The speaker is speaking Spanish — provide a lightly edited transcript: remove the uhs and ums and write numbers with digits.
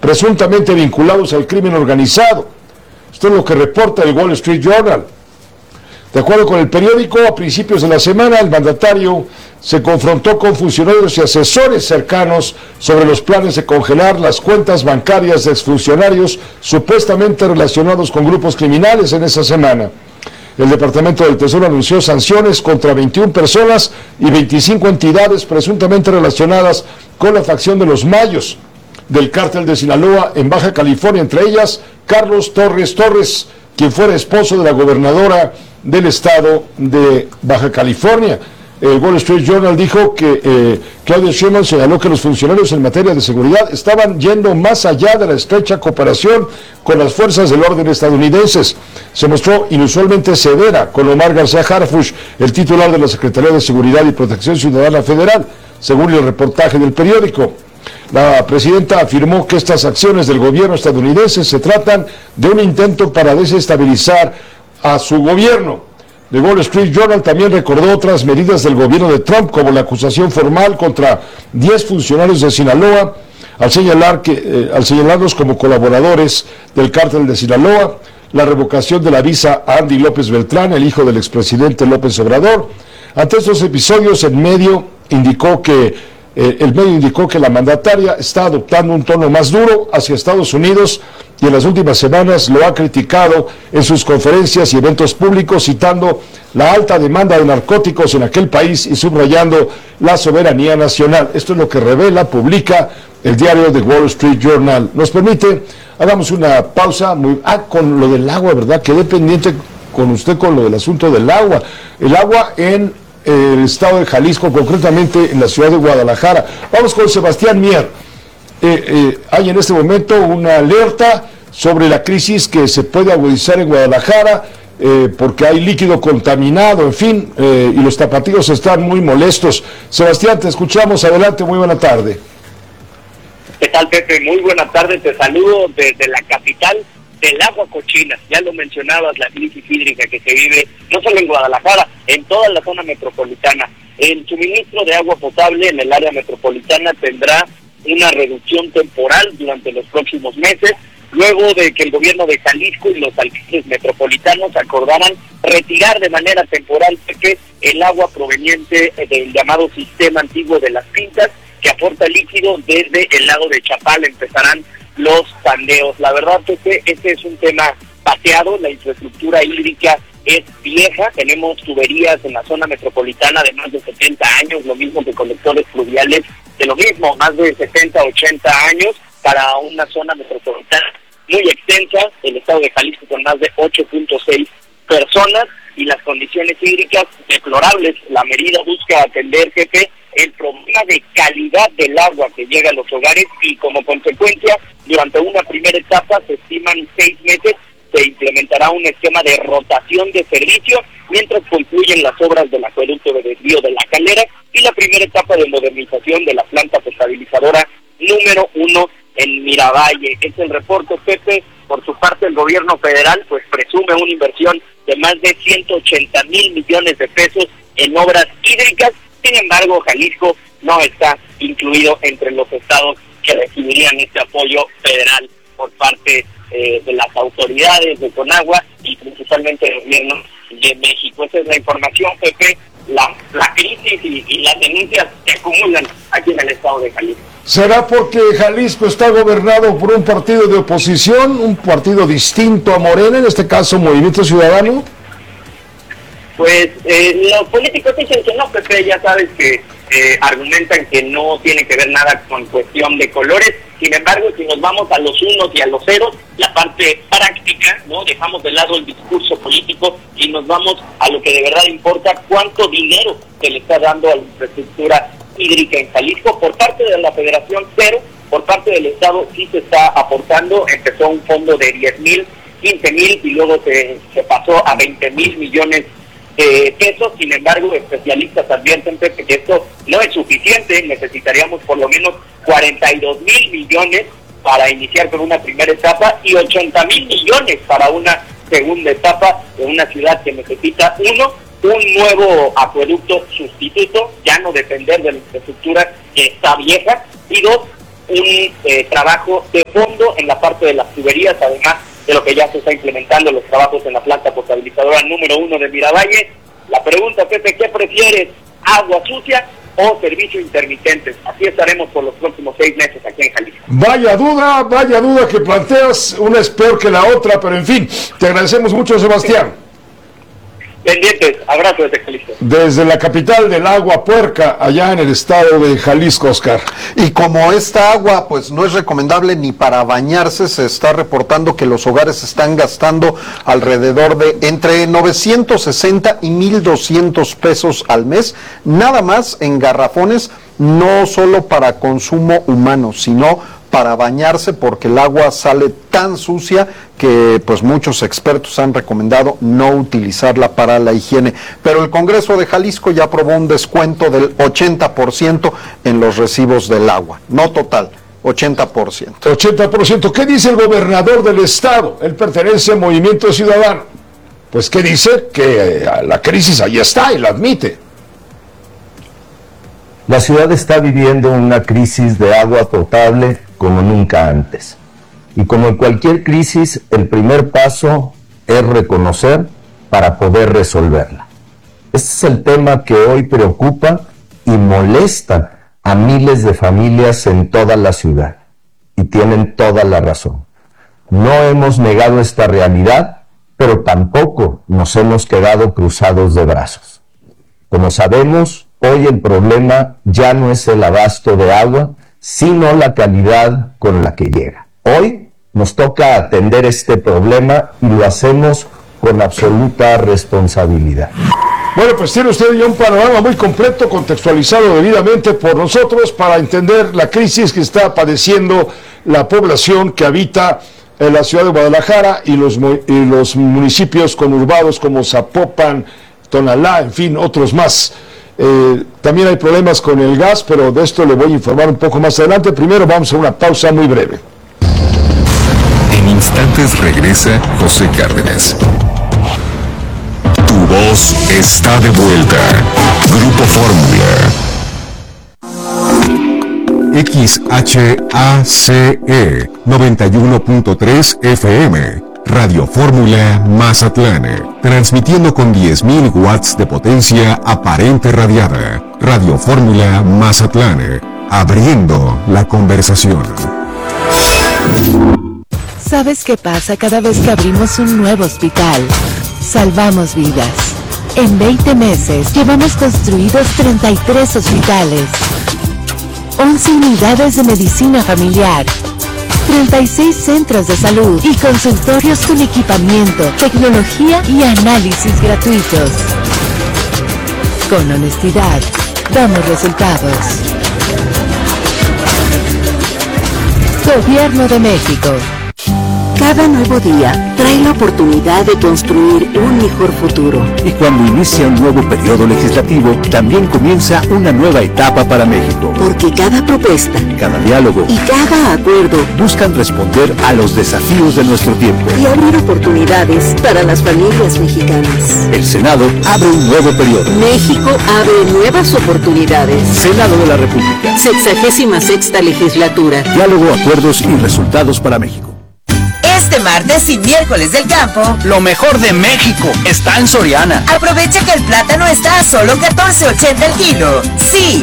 presuntamente vinculados al crimen organizado. Esto es lo que reporta el Wall Street Journal. De acuerdo con el periódico, a principios de la semana, el mandatario se confrontó con funcionarios y asesores cercanos sobre los planes de congelar las cuentas bancarias de exfuncionarios supuestamente relacionados con grupos criminales en esa semana. El Departamento del Tesoro anunció sanciones contra 21 personas y 25 entidades presuntamente relacionadas con la facción de los Mayos del cártel de Sinaloa en Baja California, entre ellas Carlos Torres, quien fuera esposo de la gobernadora del estado de Baja California. El Wall Street Journal dijo que Claudia Sheinbaum señaló que los funcionarios en materia de seguridad estaban yendo más allá de la estrecha cooperación con las fuerzas del orden estadounidenses. Se mostró inusualmente severa con Omar García Harfuch, el titular de la Secretaría de Seguridad y Protección Ciudadana Federal, según el reportaje del periódico. La presidenta afirmó que estas acciones del gobierno estadounidense se tratan de un intento para desestabilizar a su gobierno. The Wall Street Journal también recordó otras medidas del gobierno de Trump, como la acusación formal contra 10 funcionarios de Sinaloa, al señalarlos como colaboradores del cártel de Sinaloa, la revocación de la visa a Andy López Beltrán, el hijo del expresidente López Obrador. Ante estos episodios, el medio indicó que la mandataria está adoptando un tono más duro hacia Estados Unidos y en las últimas semanas lo ha criticado en sus conferencias y eventos públicos, citando la alta demanda de narcóticos en aquel país y subrayando la soberanía nacional. Esto es lo que publica el diario The Wall Street Journal. Nos permite, hagamos una pausa con lo del agua, ¿verdad? Quedé pendiente con usted con lo del asunto del agua. El agua en el estado de Jalisco, concretamente en la ciudad de Guadalajara. Vamos con Sebastián Mier. Hay en este momento una alerta sobre la crisis que se puede agudizar en Guadalajara, porque hay líquido contaminado, en fin, y los tapatíos están muy molestos. Sebastián, te escuchamos, adelante, muy buena tarde. ¿Qué tal, Pepe? Muy buena tarde, te saludo desde la capital del agua cochina. Ya lo mencionabas, la crisis hídrica que se vive no solo en Guadalajara, en toda la zona metropolitana. El suministro de agua potable en el área metropolitana tendrá una reducción temporal durante los próximos meses, luego de que el gobierno de Jalisco y los alcaldes metropolitanos acordaran retirar de manera temporal el agua proveniente del llamado sistema antiguo de las Pintas, que aporta líquido desde el lago de Chapala. Empezarán los pandeos. La verdad, Pepe, este es un tema pateado. La infraestructura hídrica es vieja. Tenemos tuberías en la zona metropolitana de más de 70 años, lo mismo que colectores fluviales de lo mismo, más de 70, 80 años, para una zona metropolitana muy extensa, el estado de Jalisco con más de 8.6 personas, y las condiciones hídricas deplorables. La medida busca atender, jefe, el problema de calidad del agua que llega a los hogares, y como consecuencia, durante una primera etapa, se estiman 6 meses, se implementará un esquema de rotación de servicio mientras concluyen las obras del acueducto de desvío de La Calera y la primera etapa de modernización de la planta potabilizadora número 1 en Miravalle. Es el reporte, Pepe. Por su parte, el gobierno federal pues presume una inversión de más de 180,000 millones de pesos en obras hídricas. Sin embargo, Jalisco no está incluido entre los estados que recibirían este apoyo federal por parte de las autoridades de Conagua y principalmente el gobierno de México. Esa es la información, Pepe. La crisis y las denuncias se acumulan aquí en el estado de Jalisco. ¿Será porque Jalisco está gobernado por un partido de oposición, un partido distinto a Morena, en este caso Movimiento Ciudadano? Pues los políticos dicen que no, Pepe. Ya sabes que argumentan que no tiene que ver nada con cuestión de colores. Sin embargo, si nos vamos a los unos y a los ceros, la parte práctica, ¿no? Dejamos de lado el discurso político y nos vamos a lo que de verdad importa: cuánto dinero se le está dando a la infraestructura hídrica en Jalisco. Por parte de la Federación, cero. Por parte del Estado sí se está aportando. Empezó un fondo de 10,000, 15,000 y luego se pasó a 20,000 millones pesos. Sin embargo, especialistas advierten, Pepe, que esto no es suficiente. Necesitaríamos por lo menos 42,000 millones para iniciar con una primera etapa y 80,000 millones para una segunda etapa de una ciudad que necesita, un nuevo acueducto sustituto, ya no depender de la infraestructura que está vieja, y 2, un trabajo de fondo en la parte de las tuberías, además de lo que ya se está implementando los trabajos en la planta potabilizadora número 1 de Miravalle. La pregunta, Pepe, ¿qué prefieres? ¿Agua sucia o servicio intermitente? Así estaremos por los próximos 6 meses aquí en Jalisco. Vaya duda que planteas, una es peor que la otra, pero en fin, te agradecemos mucho, Sebastián. Pendientes, abrazo desde Jalisco. Desde la capital del agua puerca, allá en el estado de Jalisco, Oscar. Y como esta agua pues no es recomendable ni para bañarse, se está reportando que los hogares están gastando alrededor de entre 960 y 1,200 pesos al mes, nada más en garrafones, no solo para consumo humano, sino para bañarse, porque el agua sale tan sucia que pues muchos expertos han recomendado no utilizarla para la higiene. Pero el Congreso de Jalisco ya aprobó un descuento del 80% en los recibos del agua, no total, 80%. 80%. ¿Qué dice el gobernador del estado? Él pertenece al Movimiento Ciudadano. Pues ¿qué dice? Que la crisis ahí está y la admite. La ciudad está viviendo una crisis de agua potable como nunca antes. Y como en cualquier crisis, el primer paso es reconocer para poder resolverla. Este es el tema que hoy preocupa y molesta a miles de familias en toda la ciudad. Y tienen toda la razón. No hemos negado esta realidad, pero tampoco nos hemos quedado cruzados de brazos. Como sabemos, hoy el problema ya no es el abasto de agua, sino la calidad con la que llega. Hoy nos toca atender este problema y lo hacemos con absoluta responsabilidad. Bueno, pues tiene usted ya un panorama muy completo, contextualizado debidamente por nosotros para entender la crisis que está padeciendo la población que habita en la ciudad de Guadalajara y los municipios conurbados como Zapopan, Tonalá, en fin, otros más. También hay problemas con el gas, pero de esto le voy a informar un poco más adelante. Primero vamos a una pausa muy breve. En instantes regresa José Cárdenas. Tu voz está de vuelta. Grupo Fórmula. XHACE 91.3 FM. Radio Fórmula Mazatlán, transmitiendo con 10.000 watts de potencia aparente radiada. Radio Fórmula Mazatlán, abriendo la conversación. ¿Sabes qué pasa cada vez que abrimos un nuevo hospital? Salvamos vidas. En 20 meses llevamos construidos 33 hospitales, 11 unidades de medicina familiar, 36 centros de salud y consultorios con equipamiento, tecnología y análisis gratuitos. Con honestidad, damos resultados. Gobierno de México. Cada nuevo día trae la oportunidad de construir un mejor futuro. Y cuando inicia un nuevo periodo legislativo, también comienza una nueva etapa para México. Porque cada propuesta, cada diálogo y cada acuerdo buscan responder a los desafíos de nuestro tiempo y abrir oportunidades para las familias mexicanas. El Senado abre un nuevo periodo. México abre nuevas oportunidades. Senado de la República. 66ª legislatura. Diálogo, acuerdos y resultados para México. Este martes y miércoles del campo, lo mejor de México está en Soriana. Aprovecha que el plátano está a solo $14.80 el kilo. Sí,